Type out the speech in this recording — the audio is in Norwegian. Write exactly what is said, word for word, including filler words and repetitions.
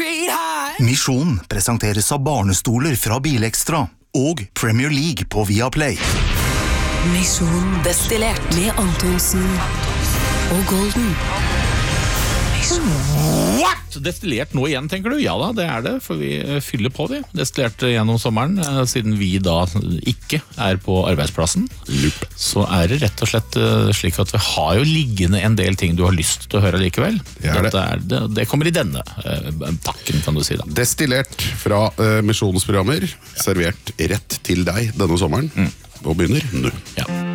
Misjon presenteres av barnestoler fra Bilekstra og Premier League på Viaplay. Misjon destillert med Antonsen og Golden. What? Destillert nå igjen, tenker du? Ja da, det er det, for vi fyller på vi. Destillert gjennom sommeren, siden vi da ikke er på arbeidsplassen. Lup. Så er det rett og slett slik at vi har jo liggende en del ting du har lyst til å høre likevel. Det, er det. Er det, det kommer i denne uh, pakken, kan du si da. Destillert fra uh, misjonsprogrammer, servert rett til deg denne sommeren, mm. og begynner nå. Ja.